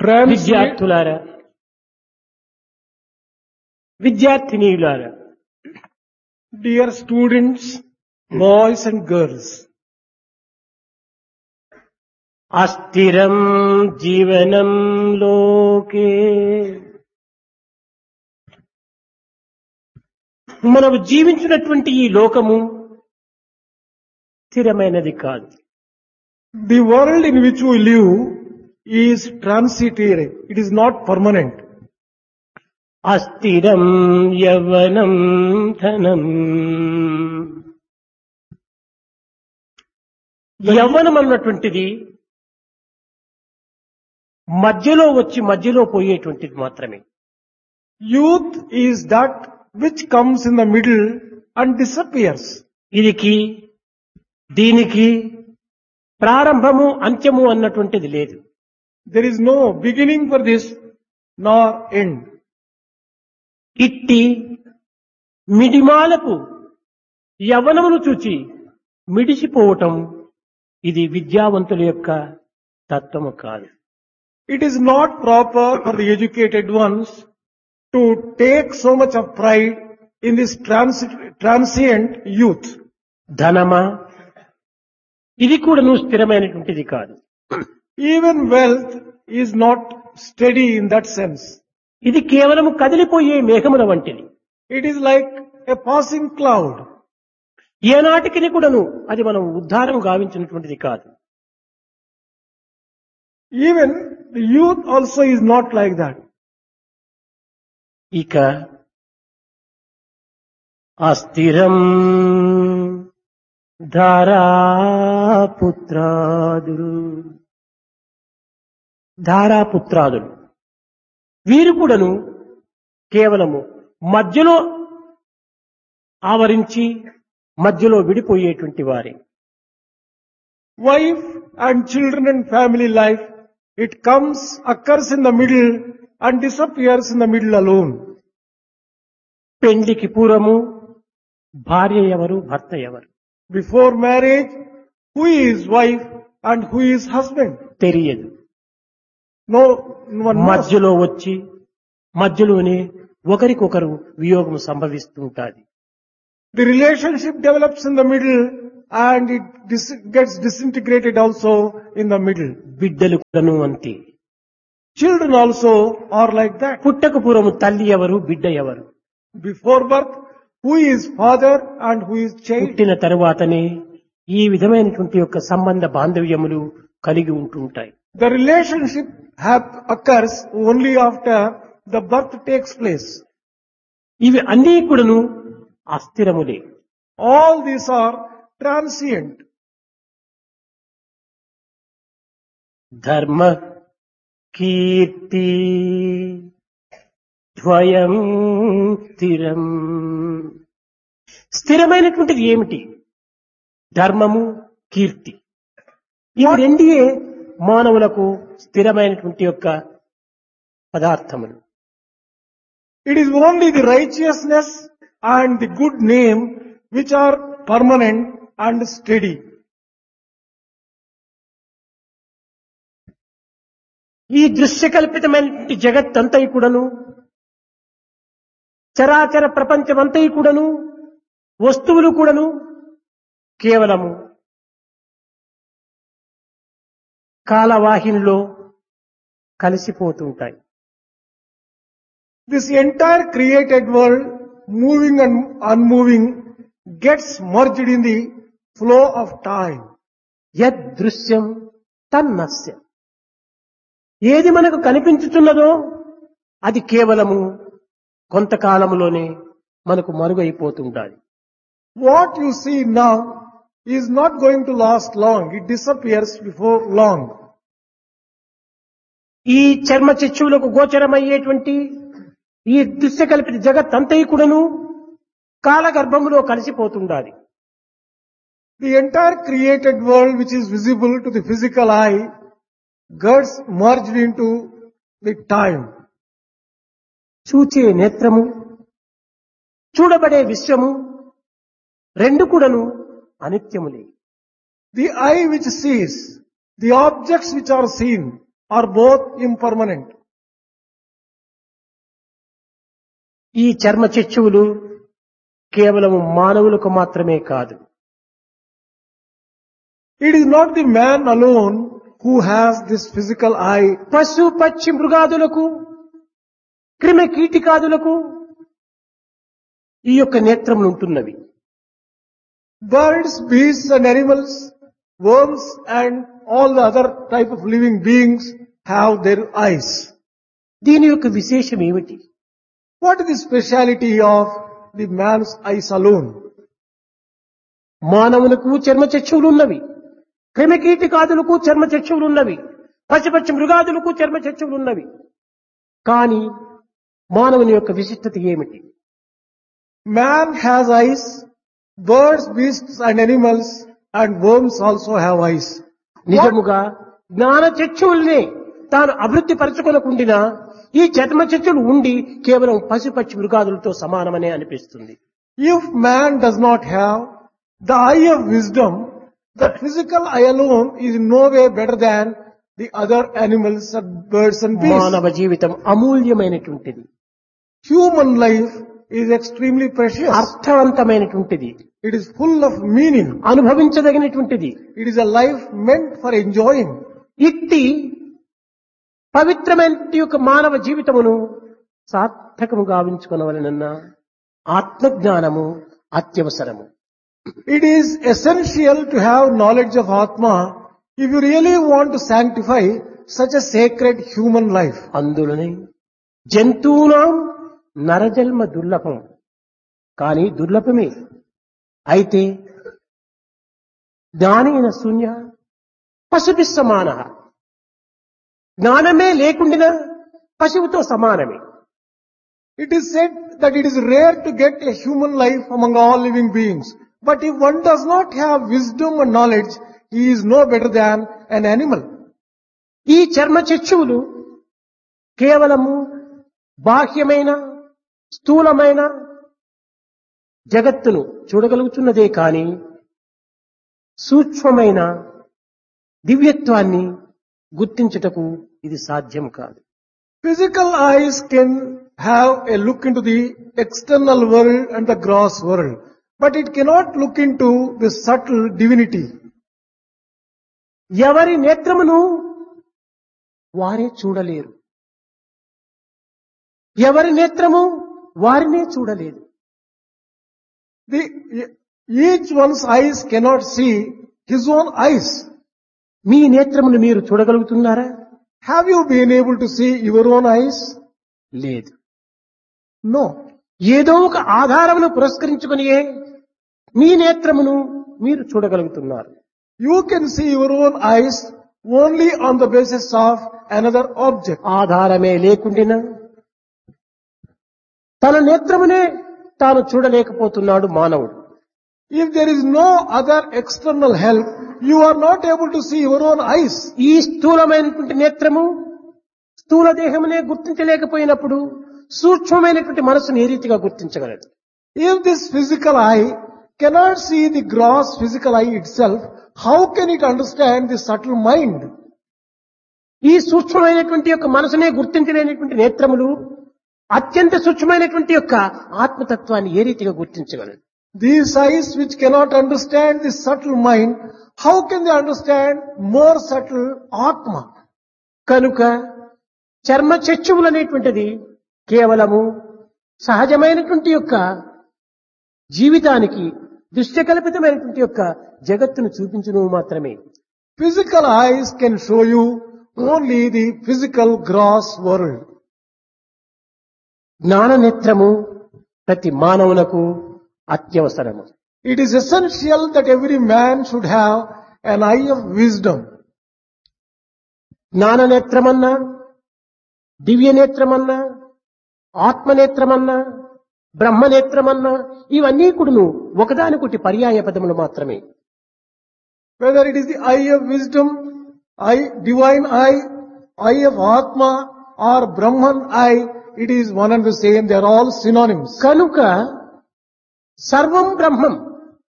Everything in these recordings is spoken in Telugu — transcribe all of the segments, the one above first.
విద్యార్థులారా, విద్యార్థినీయులారా, Dear students, boys and girls, అస్థిరం జీవనం లోకే, మనము జీవించినటువంటి ఈ లోకము స్థిరమైనది కాదు. the world in which we live is transitory. It is not permanent. అస్థిరం యవ్వనం ధనం. యవ్వనం అన్నటువంటిది మధ్యలో వచ్చి మధ్యలో పోయేటువంటిది మాత్రమే. Youth is that which comes in the middle and disappears. ఇదికి దీనికి ప్రారంభము అంత్యము అన్నటువంటిది లేదు. There is no beginning for this nor end. ఇట్టి మిడిమాలకు యవ్వనమును చూచి మిడిసిపోవటం ఇది విద్యావంతుల యొక్క తత్వము కాదు. It is not proper for the educated ones to take so much of pride in this transient youth. ధనమా, ఇది కూడా స్థిరమైనటువంటిది కాదు. Even wealth is not steady in that sense. ఇది కేవలం కదిలిపోయే మేఘముల వంటిది. It is like a passing cloud. ఏనాటికి కూడాను అది మనం ఉద్ధారం గావించినటువంటిది కాదు. Even the youth also is not like that. ఇక అస్థిరం ధారాపుత్రాదులు, ధారాపుత్రాదులు వీరు కూడాను కేవలము మధ్యలో ఆవరించి మధ్యలో విడిపోయేటువంటి వారే. Wife and children and family life, it comes, occurs in the middle and disappears in the middle alone. పెండ్లికి పూర్వము భార్య ఎవరు, భర్త ఎవరు Before marriage, who is wife and who is husband? తెలియదు. No one knows. మధ్యలో వచ్చి మధ్యలోనే ఒకరికొకరు వియోగం సంభవిస్తూ ఉంటుంది. The relationship develops in the middle and it gets disintegrated also in the middle. బిడ్డలు కూడాను అంతే. Children also are like that. పుట్టక పూర్వము తల్లి ఎవరు, బిడ్డ ఎవరు. Before birth, who is father and who is child? పుట్టిన తరువాతనే ఈ విధమైనటువంటి యొక్క సంబంధ బాంధవ్యములు కలిగి ఉంటుంటాయి. The relationship occurs only after the birth takes place. ఇవి అన్నీ కూడాను అస్థిరములే. All these are transient. ధర్మ కీర్తి ద్వయం స్థిరం. స్థిరమైనటువంటిది ఏమిటి? ధర్మము, కీర్తి. ఇవి రెండే మానవులకు స్థిరమైనటువంటి యొక్క పదార్థములు. It is only the righteousness and the good name which are permanent and steady. ఈ దృశ్యకల్పితమైనటువంటి జగత్తంతయు కూడాను, చరాచర ప్రపంచమంతయు కూడాను, వస్తువులు కూడాను కేవలము కాలవాహినిలో కలిసిపోతుంటాయి. This entire created world, moving and unmoving, gets merged in the flow of time. యదృశ్యం తన్నస్య. ఏది మనకు కనిపించుతున్నదో అది కేవలము కొంతకాలంలోనే మనకు మరుగైపోతుంటాది. What you see now is not going to last long. It disappears before long. ఈ చర్మ చక్షువులకు గోచరమయ్యేటువంటి ఈ దృశ్యకల్పిత జగత్తంతయు కూడాను కాలగర్భములో కలిసిపోతుండాలి. The entire created world which is visible to the physical eye gets merged into the time. చూచే నేత్రము, చూడబడే విశ్వము రెండు కూడాను అనిత్యములే. The eye which sees, the objects which are seen, are both impermanent. ఈ చర్మ చక్షువులు కేవలం మానవులకు మాత్రమే కాదు. It is not the man alone who has this physical eye. పశు పక్షి మృగాదులకు క్రిమి కీటికాదులకు ఈ యొక్క నేత్రములు ఉంటున్నవి. Birds, beasts and animals, worms and all the other type of living beings have their eyes. దీని యొక్క విశేషం ఏమిటి? What is the speciality of the man's eyes alone? మానవులకు చర్మ చక్షువులు ఉన్నవి, క్రిమి కీటికాదులకు చర్మ చక్షువులు ఉన్నవి, పశుపక్షి మృగాదులకు చర్మ చక్షువులు ఉన్నవి. కానీ మానవుని యొక్క విశిష్టత ఏమిటి? Man has eyes, birds, beasts and animals and worms also have eyes. నిజముగా జ్ఞాన చక్షువుల్ని తాను అభివృద్ధి పరచుకొనకుండినా ఈ చర్మ చక్షులు ఉండి కేవలం పశుపక్షి మృగాదులతో సమానమనే అనిపిస్తుంది. If man does not have the eye of wisdom, the physical eye alone is in no way better than the other animals and birds and beasts. మానవ జీవితం అమూల్యమైనటువంటిది, Human life is extremely precious. అర్థవంతమైనటువంటిది, It is full of meaning. అనుభవించదగినటువంటిది. It is a life meant for enjoying. ఇట్టి పవిత్రమైన యొక్క మానవ జీవితమును సార్థకము గావించుకొనవలెనన్న ఆత్మజ్ఞానము అత్యవసరము. It is essential to have knowledge of Atma if you really want to sanctify such a sacred human life. అందులోనే జంతువునాం నరజన్మ దుర్లభం, కానీ దుర్లభమే. అయితే జ్ఞానేన శూన్య పశుభి సమాన, జ్ఞానమే లేకుండినా పశువుతో సమానమే. It is said that it is rare to get a human life among all living beings. But if one does not have wisdom and knowledge, he is no better than an animal. ఈ చర్మ చక్షువులు కేవలము బాహ్యమైన స్థూలమైన జగత్తును చూడగలుగుతున్నదే కాని సూక్ష్మమైన దివ్యత్వాన్ని గుర్తించుటకు ఇది సాధ్యం కాదు. Physical eyes can have a look into the external world and the gross world, but it cannot look into the subtle divinity. ఎవరి నేత్రమును వారే చూడలేరు, ఎవరి నేత్రము వారినే చూడలేదు. Each one's eyes cannot see his own eyes. మీ నేత్రమును మీరు చూడగలుగుతున్నారా? Have you been able to see your own eyes? లేదు. No. ఏదో ఒక ఆధారమును పురస్కరించుకునియే మీ నేత్రమును మీరు చూడగలుగుతున్నారు. You can see your own eyes only on the basis of another object. ఆధారమే లేకుండినా తన నేత్రమునే తాను చూడలేకపోతున్నాడు మానవుడు. If there is no other external help, you are not able to see your own eyes. ఈ స్థూలమైనటువంటి నేత్రము స్థూల దేహమునే గుర్తించలేకపోయినప్పుడు సూక్ష్మమైనటువంటి మనసును ఏ రీతిగా గుర్తించగలదు? If this physical eye cannot see the gross physical eye itself, how can it understand the subtle mind? ఈ సూక్ష్మమైనటువంటి యొక్క మనసునే గుర్తించలేనటువంటి నేత్రములు అత్యంత సూక్ష్మమైనటువంటి యొక్క ఆత్మతత్వాన్ని ఏ రీతిగా గుర్తించగలదు? These eyes which cannot understand the subtle mind, how can they understand more subtle Atma? కనుక చర్మ చక్షువులు అనేటువంటిది కేవలము సహజమైనటువంటి యొక్క జీవితానికి దృశ్యకల్పితమైనటువంటి యొక్క జగత్తును చూపించును మాత్రమే. Physical eyes can show you only the physical gross world. జ్ఞాన నేత్రము ప్రతి మానవునకు అత్యవసరము. It is essential that every man should have an eye of wisdom. జ్ఞాన నేత్రమన్నా, దివ్య నేత్రమన్నా, ఆత్మనేత్రమన్నా, బ్రహ్మనేత్రమన్నా ఇవన్నీ కూడాను ఒకదానికొకటి పర్యాయ పదములు మాత్రమే. Whether it is the eye of wisdom, divine eye of Atma or Brahman eye, it is one and the same. They are all synonyms. కనుక సర్వం బ్రహ్మం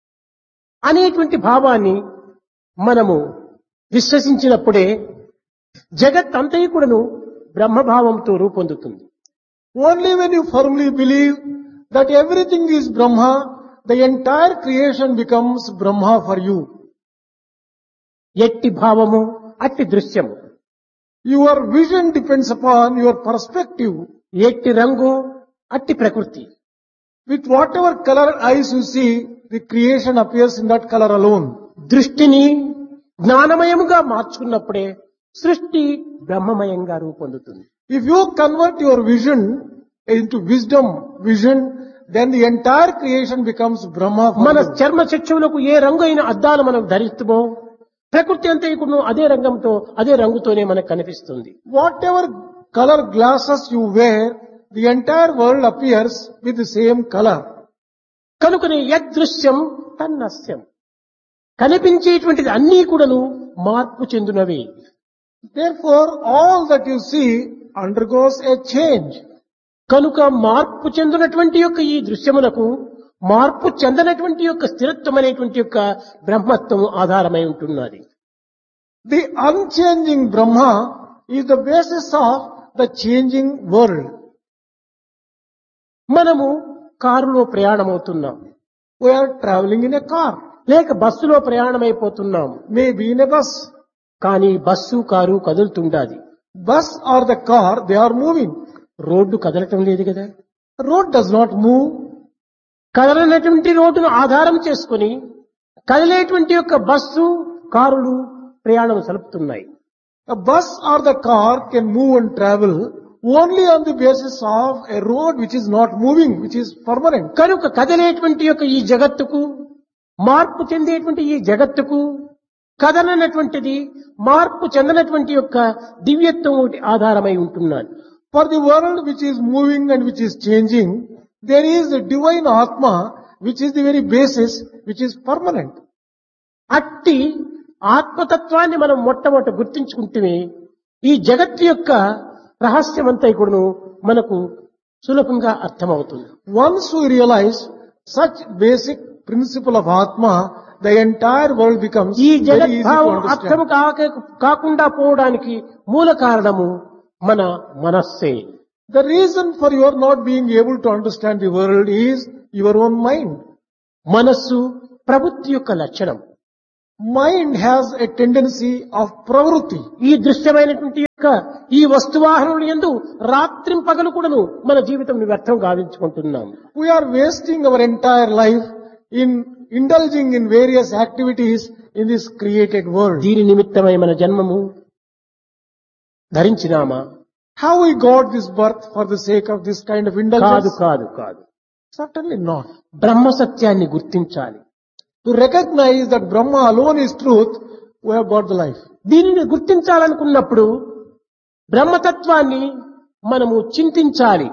అనేటువంటి భావాన్ని మనము విశ్వసించినప్పుడే జగత్ అంతయు కూడాను బ్రహ్మభావంతో రూపొందుతుంది. Only when you firmly believe that everything is Brahma, the entire creation becomes Brahma for you. ఎట్టి భావము అట్టి దృశ్యము, Your vision depends upon your perspective. ఎట్టి రంగు అట్టి ప్రకృతి. With whatever color eyes you see, the creation appears in that color alone. దృష్టిని జ్ఞానమయముగా మార్చుకున్నప్పుడే సృష్టి బ్రహ్మమయంగా రూపొందుతుంది. If you convert your vision into wisdom vision, then the entire creation becomes Brahma for మన you. చర్మ చక్షువులకు ఏ రంగు అయిన అద్దాలు మనం ధరిస్తామో ప్రకృతి అంతయుకును అదే రంగంతో అదే రంగుతోనే మనకు కనిపిస్తుంది. Whatever color glasses you wear, the entire world appears with the same color. కనుకనే యదృశ్యం తన్నస్యం, కనిపించేటువంటిది అన్నీ కూడాను మార్పు చెందునవి. Therefore, all that you see undergoes a change. కనుక మార్పు చెందినటువంటి యొక్క ఈ దృశ్యములకు మార్పు చెందనటువంటి యొక్క స్థిరత్వం అనేటువంటి యొక్క బ్రహ్మత్వం ఆధారమై ఉంటున్నది. The unchanging Brahma is the basis of the changing world. మనము కారులో ప్రయాణమవుతున్నాం, We are traveling in a car, లేక బస్సులో ప్రయాణమైపోతున్నాం. maybe in a bus. కానీ bus car కదులుతుండాది. Bus or the car, they are moving. Road కదలటం లేదు కదా. Road does not move. కదలనటువంటి రోడ్డును ఆధారం చేసుకుని కదిలేటువంటి యొక్క బస్సు కారులు ప్రయాణం సలుపుతున్నాయి. A bus or the car can move and travel only on the basis of a road which is not moving, which is permanent. కనుక కదిలేటువంటి యొక్క ఈ జగత్తుకు, మార్పు చెందేటువంటి ఈ జగత్తుకు కదలనటువంటిది మార్పు చెందనటువంటి యొక్క దివ్యత్వం ఒకటి ఆధారమై ఉంటున్నాడు. For the world which is moving and which is changing, there is a divine Atma which is the very basis which is permanent. అట్టి ఆత్మతత్వాన్ని మనం మొట్టమొదట గుర్తించుకుంటే ఈ జగత్తు యొక్క రహస్యమంతా కూడాను మనకు సులభంగా అర్థమవుతుంది. Once we realize such basic principle of Atma, the entire world becomes ఈ very జగత్ easy to భావం అర్థం understand. కాకుండా పోవడానికి మూల కారణము మన మనస్సే. The reason for your not being able to understand the world is your own mind. మనస్సు ప్రవృత్తి యొక్క లక్షణం. Mind has a tendency of pravruti. ఈ దృశ్యమైనటువంటి యొక్క ఈ వస్తువాహనములు యందు రాత్రింపగలు కూడాను మన జీవితం వ్యర్థం గావించుకుంటున్నాం. We are wasting our entire life in indulging in various activities in this created world. దీని నిమిత్తమై మన జన్మము ధరించినామా? Have we got this birth for the sake of this kind of కాదు indulgence? కాదు కాదు. Certainly not. బ్రహ్మ సత్యాన్ని గుర్తించాలి. To recognize that Brahma alone is truth, we have got the life. దీనిని గుర్తించాలనుకున్నప్పుడు బ్రహ్మతత్వాన్ని మనము చింతించాలి.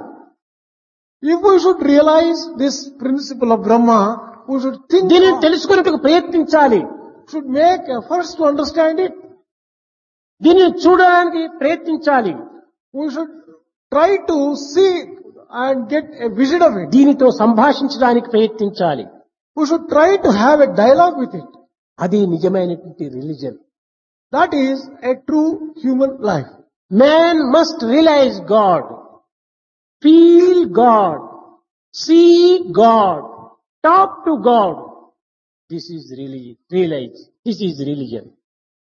If we should realize this principle of Brahma, we should think, దీనిని తెలుసుకున్నట్టుకు ప్రయత్నించాలి. should make efforts to understand it. దీనిని చూడడానికి ప్రయత్నించాలి. We should try to see and get a vision of it. దీనితో సంభాషించడానికి ప్రయత్నించాలి. We should try to have a dialogue with it. అది నిజమైనటువంటి religion. That is a true human life. Man must realise God, feel God, see God, talk to God. This is realise, this is religion.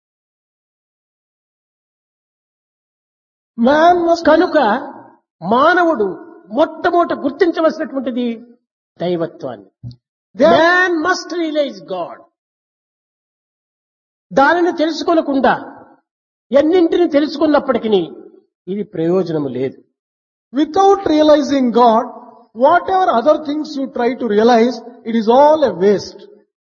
Man must కనుక మానవుడు మొట్టమొదట గుర్తించవలసినటువంటిది దైవత్వాన్ని. Man must realise God. దానిని తెలుసుకోనకుండా ఎన్నింటిని తెలుసుకున్నప్పటికీ ఇది ప్రయోజనము లేదు. without realizing God, whatever other things you try to realize, it is all a waste.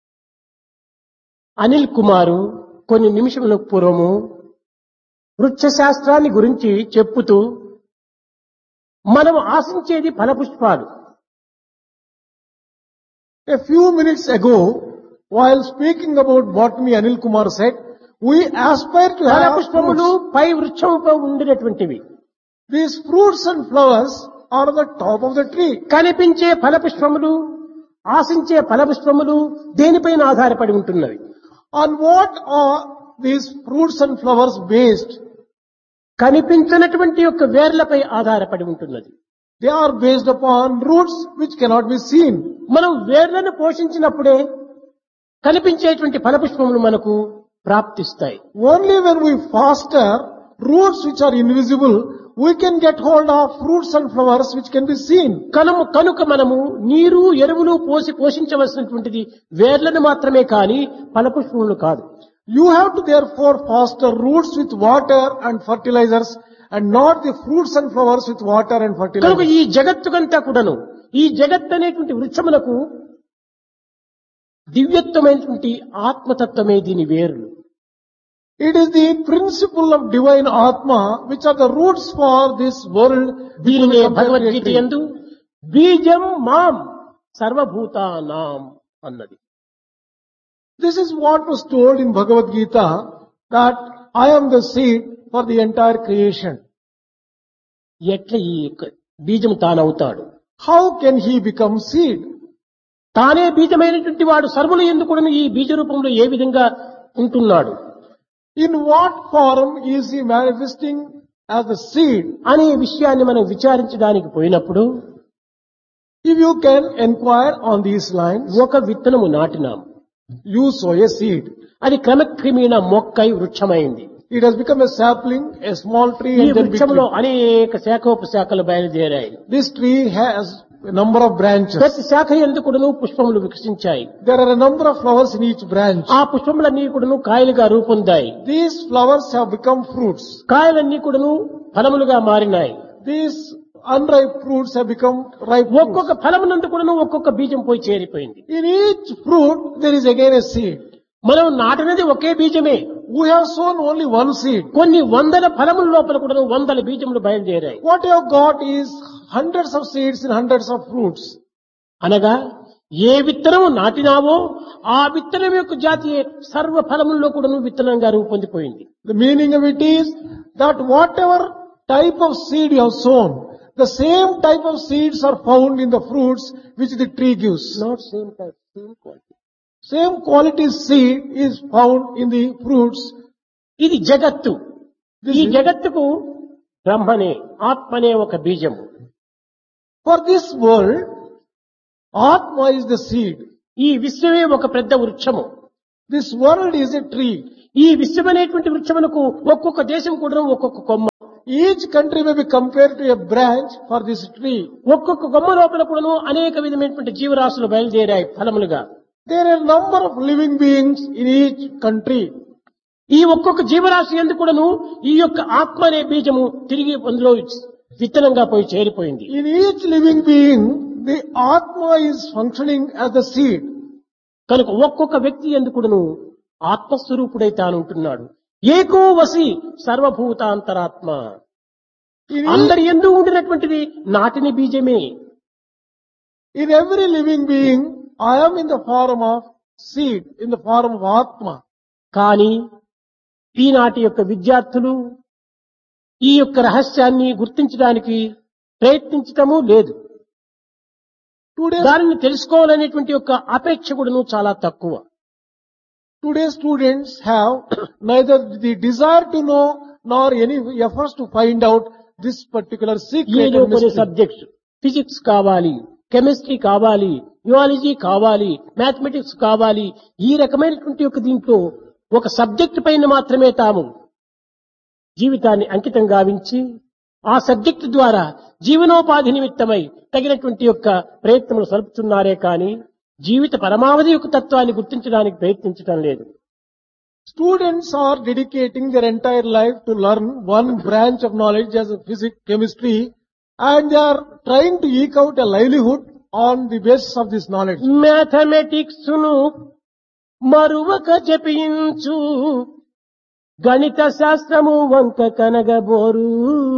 Anil కుమారు కొన్ని నిమిషముల పూర్వము వృక్షశాస్త్రాన్ని గురించి చెప్పుతూ మనం ఆశించేది ఫలపుష్పాలు. A few minutes ago, while speaking about botany, Anil Kumar said, we aspire to have ఫలపుష్పములు fruits. Pi వృక్షముపై ఉండినటువంటివి. These fruits and flowers are on the top of the tree. కనిపించే ఫలపుష్పములు, ఆశించే ఫలపుష్పములు దేనిపైన ఆధారపడి ఉంటున్నవి? On what are these fruits and flowers based? కనిపించనటువంటి యొక్క వేర్లపై ఆధారపడి ఉంటున్నది. They are based upon roots which cannot be seen. మనం వేర్లను పోషించినప్పుడే కనిపించేటువంటి ఫలపుష్పములు మనకు ప్రాప్తిస్తాయి. Only when we foster roots which are invisible, we can get hold of fruits and flowers which can be seen. కనుక మనము నీరు ఎరువులు పోసి పోషించవలసినటువంటిది వేర్లను మాత్రమే కానీ ఫలపుష్పములు కాదు. You have to therefore foster roots with water and fertilizers and not the fruits and flowers with water and కనుక fertilizers. ఈ జగత్తుకంతా కూడాను ఈ జగత్ అనేటువంటి వృక్షములకు దివ్యత్వమైనటువంటి ఆత్మతత్వమే దీని వేర్లు. It is the principle of divine Atma which are the roots for this world. దీనినే భగవద్గీత యందు బీజం మాం సర్వభూతానాం అన్నది. This is what was told in Bhagavad Gita, that I am the seed for the entire creation. ఎట్లా ఈ బీజం తానవుతాడు? How can he become seed? తానే బీజమైనటువంటి వాడు సర్వుల యందు కూడా ఈ బీజ రూపంలో ఏ విధంగా ఉంటున్నాడు? In what form is he manifesting as the seed? అనే విషయాన్ని మనం విచారించడానికి పోయినప్పుడు If you can inquire on these lines, ఒక విత్తనము నాటినాం, you sow a seed. అది క్రమక్రమేణ మొక్కై వృక్షమైంది. It has become a sapling, a small tree, ఈ and then big వృక్షంలో tree. అనేక శాఖోపశాఖలు బయలుదేరాయి. This tree has a number of branches. ప్రతి శాఖ యందు కూడాను పుష్పములు వికసించాయి. There are a number of flowers in each branch. ఆ పుష్పములన్నీ కూడాను కాయలుగా రూపొందాయి. These flowers have become fruits. కాయలన్నీ కూడాను ఫలములుగా మారినాయి. These unripe fruits have become ripe fruits. ఒక్కొక్క ఫలమునందు కూడాను ఒక్కొక్క బీజం పోయి చేరిపోయింది. In each fruit, there is again a seed. మనం నాటినది ఒకే బీజమే. We have sown only one seed. కొన్ని వందల ఫలముల లోపల కూడా వందల బీజములు బయలుదేరాయి. What you have got is hundreds of seeds in hundreds of fruits. అనగా ఏ విత్తనము నాటినావో ఆ విత్తనం యొక్క జాతి సర్వ ఫలముల్లో కూడా విత్తనంగా రూపొందిపోయింది. The meaning of it is that whatever type of seed you have sown, the same type of seeds are found in the fruits which the tree gives. Not same type, same quality. Same quality seed is found in the fruits. ఇది జగత్తు. ఈ జగత్తుకు బ్రహ్మనే ఆత్మనే ఒక బీజము. For this world, Atma is the seed. ఈ విశ్వమే ఒక పెద్ద వృక్షము. This world is a tree. ఈ విశ్వమనేటువంటి వృక్షమునకు ఒక్కొక్క దేశం కూడా ఒక్కొక్క కొమ్మ. Each country may be compared to a branch for this tree. ఒక్కొక్క కొమ్మ లోపల కూడాను అనేక విధమైనటువంటి జీవరాశులు బయలుదేరాయి ఫలములుగా. There are a number of living beings in each country. ఈ ఒక్కొక్క జీవరాశి ఎందుకు కూడాను ఈ యొక్క ఆత్మ అనే బీజము తిరిగి అందులో విత్తనంగా పోయి చేరిపోయింది. In each living being, the Atma is functioning as the seed. కనుక ఒక్కొక్క వ్యక్తి ఎందుకు కూడాను ఆత్మస్వరూపుడై తాను ఉంటున్నాడు. ఏకో వసి సర్వభూతాంతరాత్మ. అందరి యందు ఉండినటువంటిది నాటిని బీజమే. In every living being, I am in the form of seed, in the form of Atma. కానీ ఈనాటి యొక్క విద్యార్థులు ఈ యొక్క రహస్యాన్ని గుర్తించడానికి ప్రయత్నించటము లేదు. దానిని తెలుసుకోవాలనేటువంటి యొక్క అపేక్ష కూడాను చాలా తక్కువ. Today's students have neither the desire to know nor any efforts to find out this particular secret ఏదో and కొన్ని mystery. సబ్జెక్ట్స్ ఫిజిక్స్ కావాలి, కెమిస్ట్రీ కావాలి, జియాలజీ కావాలి, మ్యాథమెటిక్స్ కావాలి, ఈ రకమైనటువంటి యొక్క దీంట్లో ఒక సబ్జెక్ట్ పైన మాత్రమే తాము జీవితాన్ని అంకితం గావించి ఆ సబ్జెక్టు ద్వారా జీవనోపాధి నిమిత్తమై తగినటువంటి యొక్క ప్రయత్నములు సలుపుతున్నారే కానీ జీవిత పరమావధి యొక్క తత్వాన్ని గుర్తించడానికి ప్రయత్నించడం లేదు. Students are dedicating their entire life to learn one branch of knowledge as a physics, chemistry, and they are trying to eke out a livelihood on the basis of this knowledge. Mathematics ను మరువక జపించు గణిత శాస్త్రము వంక కనగబోరు.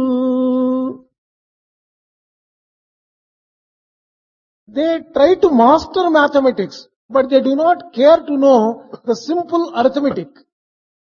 They try to master mathematics, but they do not care to know the simple arithmetic.